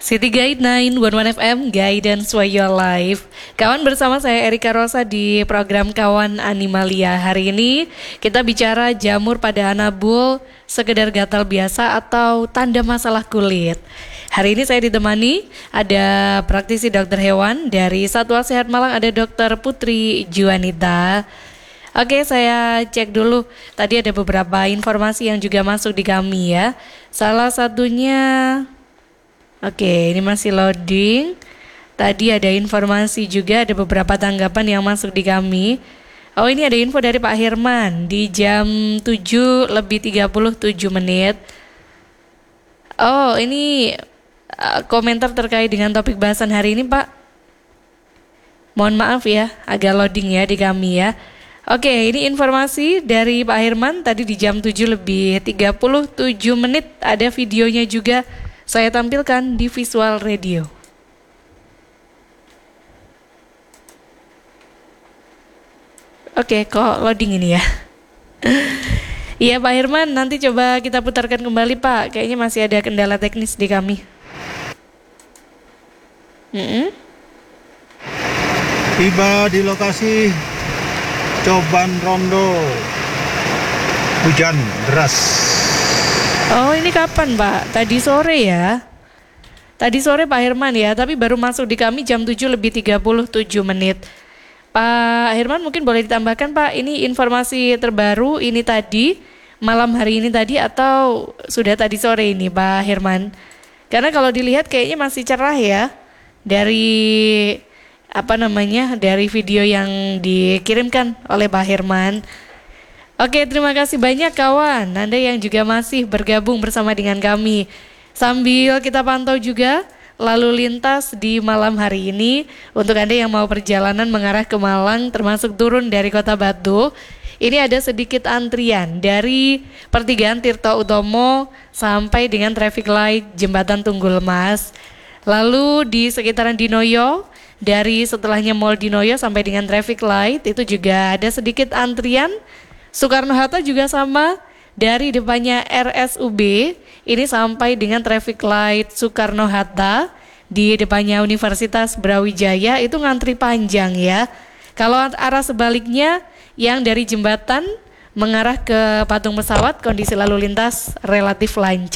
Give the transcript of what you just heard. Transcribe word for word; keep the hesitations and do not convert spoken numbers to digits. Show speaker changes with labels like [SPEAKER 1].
[SPEAKER 1] City Guide sembilan satu satu F M, Guidance for Your Life. Kawan, bersama saya Erika Rosa di program Kawan Animalia. Hari ini kita bicara jamur pada anabul, sekedar gatal biasa atau tanda masalah kulit. Hari ini saya ditemani ada praktisi dokter hewan dari Satwa Sehat Malang, ada Dokter Putri Juanita. Oke, saya cek dulu. Tadi ada beberapa informasi yang juga masuk di kami ya. Salah satunya, oke, ini masih loading. Tadi ada informasi juga, ada beberapa tanggapan yang masuk di kami. Oh, ini ada info dari Pak Herman di jam tujuh lebih tiga puluh tujuh menit. Oh, ini uh, komentar terkait dengan topik bahasan hari ini, Pak. Mohon maaf ya, agak loading ya di kami ya. Oke, ini informasi dari Pak Herman tadi di jam tujuh lebih tiga puluh tujuh menit. Ada videonya juga saya tampilkan di Visual Radio. Oke, kok loading ini ya? Iya Pak Herman, nanti coba kita putarkan kembali Pak. Kayaknya masih ada kendala teknis di kami. Mm-mm.
[SPEAKER 2] Tiba di lokasi Coban Rondo, hujan deras.
[SPEAKER 1] Oh, ini kapan Pak? Tadi sore ya? Tadi sore Pak Herman ya, tapi baru masuk di kami jam tujuh lebih tiga puluh tujuh menit. Pak Herman mungkin boleh ditambahkan Pak, ini informasi terbaru ini tadi, malam hari ini tadi atau sudah tadi sore ini Pak Herman? Karena kalau dilihat kayaknya masih cerah ya, dari apa namanya, dari video yang dikirimkan oleh Pak Herman. Oke, terima kasih banyak kawan, Anda yang juga masih bergabung bersama dengan kami. Sambil kita pantau juga lalu lintas di malam hari ini untuk Anda yang mau perjalanan mengarah ke Malang termasuk turun dari Kota Batu. Ini ada sedikit antrian dari pertigaan Tirto Utomo sampai dengan traffic light Jembatan Tunggul Mas. Lalu di sekitaran Dinoyo, dari setelahnya Mall Dinoyo sampai dengan traffic light itu juga ada sedikit antrian. Soekarno-Hatta juga sama, dari depannya R S U B ini sampai dengan traffic light Soekarno-Hatta, di depannya Universitas Brawijaya itu ngantri panjang ya. Kalau arah sebaliknya yang dari jembatan mengarah ke patung pesawat, kondisi lalu lintas relatif lancar.